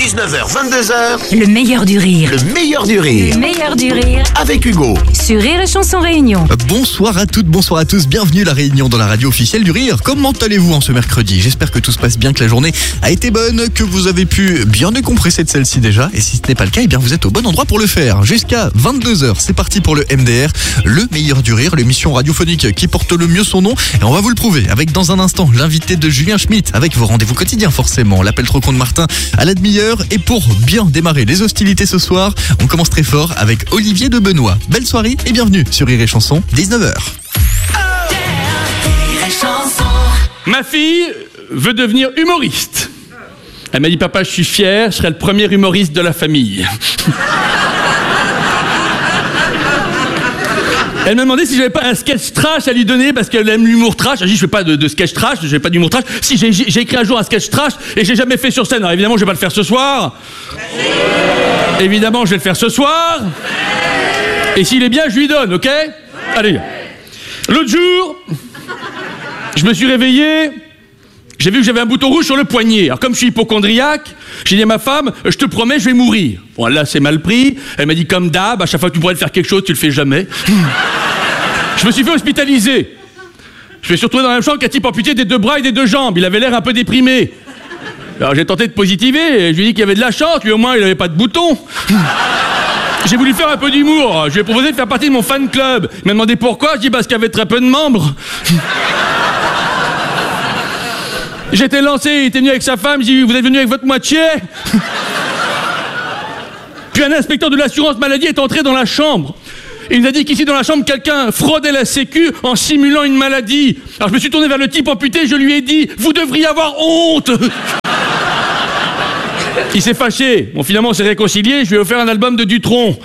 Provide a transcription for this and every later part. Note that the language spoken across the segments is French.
19h, 22h. Le meilleur du rire. Le meilleur du rire. Le meilleur du rire. Avec Hugo. Sur Rire et Chanson Réunion. Bonsoir à toutes, bonsoir à tous, bienvenue à la Réunion dans la radio officielle du rire. Comment allez-vous en ce mercredi? J'espère que tout se passe bien, que la journée a été bonne, que vous avez pu bien décompresser de celle-ci déjà. Et si ce n'est pas le cas, eh bien vous êtes au bon endroit pour le faire. Jusqu'à 22h, c'est parti pour le MDR, le meilleur du rire, l'émission radiophonique qui porte le mieux son nom. Et on va vous le prouver avec dans un instant l'invité de Julien Schmitt avec vos rendez-vous quotidiens forcément. L'appel trop con de Martin à la demi-heure. Et pour bien démarrer les hostilités ce soir, on commence très fort avec Olivier de Benoît. Belle soirée et bienvenue sur Rire et Chanson, 19h. Ma fille veut devenir humoriste. Elle m'a dit, papa, je suis fier, je serai le premier humoriste de la famille. Elle m'a demandé si j'avais pas un sketch trash à lui donner parce qu'elle aime l'humour trash. J'ai dit, je fais pas de sketch trash, je fais pas d'humour trash. Si, j'ai écrit un jour un sketch trash et j'ai jamais fait sur scène. Alors évidemment, je vais pas le faire ce soir. Évidemment, je vais le faire ce soir. Et s'il est bien, je lui donne, ok? Allez. L'autre jour, je me suis réveillé, j'ai vu que j'avais un bouton rouge sur le poignet. Alors comme je suis hypocondriaque, j'ai dit à ma femme, je te promets, je vais mourir. Bon là, c'est mal pris. Elle m'a dit, comme d'hab, à chaque fois que tu pourrais faire quelque chose, tu le fais jamais. Je me suis fait hospitaliser. Je me suis retrouvé dans la même chambre qu'un type amputé des 2 bras et des 2 jambes. Il avait l'air un peu déprimé. Alors j'ai tenté de positiver, et je lui ai dit qu'il y avait de la chance, lui au moins il n'avait pas de bouton. J'ai voulu faire un peu d'humour, je lui ai proposé de faire partie de mon fan club. Il m'a demandé pourquoi, je dis parce qu'il y avait très peu de membres. J'étais lancé, il était venu avec sa femme, j'ai dit, vous êtes venu avec votre moitié? Puis un inspecteur de l'assurance maladie est entré dans la chambre. Il nous a dit qu'ici dans la chambre, quelqu'un fraudait la sécu en simulant une maladie. Alors je me suis tourné vers le type amputé, je lui ai dit, vous devriez avoir honte. Il s'est fâché. Bon, finalement, on s'est réconciliés. Je lui ai offert un album de Dutronc.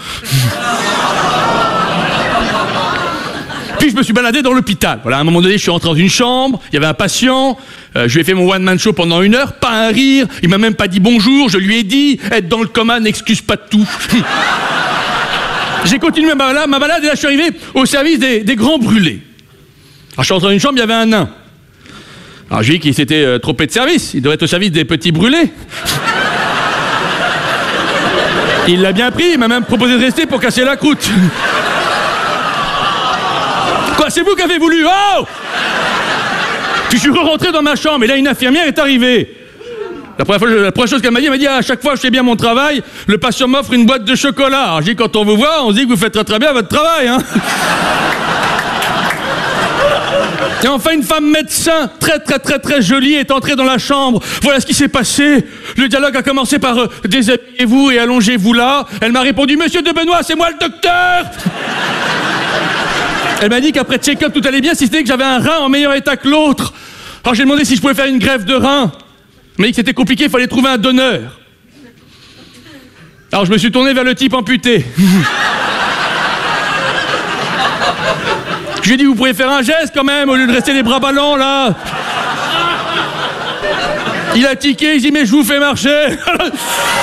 Puis je me suis baladé dans l'hôpital. Voilà, à un moment donné, je suis rentré dans une chambre. Il y avait un patient. Je lui ai fait mon one-man show pendant 1 heure. Pas un rire. Il m'a même pas dit bonjour. Je lui ai dit, être dans le coma n'excuse pas de tout. J'ai continué ma balade et là, je suis arrivé au service des grands brûlés. Alors, je suis rentré dans une chambre, il y avait un nain. Alors, je lui ai dit qu'il s'était trompé de service. Il devrait être au service des petits brûlés. Il l'a bien pris, il m'a même proposé de rester pour casser la croûte. Quoi, c'est vous qui avez voulu? Oh! Puis je suis rentré dans ma chambre et là une infirmière est arrivée. La première chose qu'elle m'a dit, elle m'a dit, à chaque fois que je fais bien mon travail, le patient m'offre une boîte de chocolat. Alors j'ai dit, quand on vous voit, on se dit que vous faites très très bien votre travail, hein. Et enfin, une femme médecin, très très très très jolie, est entrée dans la chambre. Voilà ce qui s'est passé. Le dialogue a commencé par déshabillez-vous et allongez-vous là. Elle m'a répondu, monsieur de Benoît, c'est moi le docteur. Elle m'a dit qu'après check-up, tout allait bien, si c'était que j'avais un rein en meilleur état que l'autre. Alors j'ai demandé si je pouvais faire une greffe de rein. Elle m'a dit que c'était compliqué, il fallait trouver un donneur. Alors je me suis tourné vers le type amputé. Je lui ai dit, vous pourriez faire un geste quand même, au lieu de rester les bras ballants, là. Il a tiqué, il dit, mais je vous fais marcher.